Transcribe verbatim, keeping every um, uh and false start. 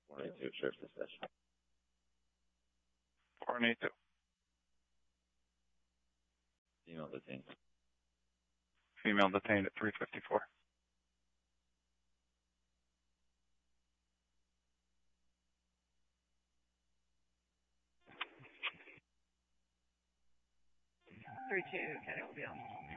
four eighty-two, Sheriff's Dispatch. four eighty-two. Female detained. Female detained at three fifty-four. three two, okay, will be on.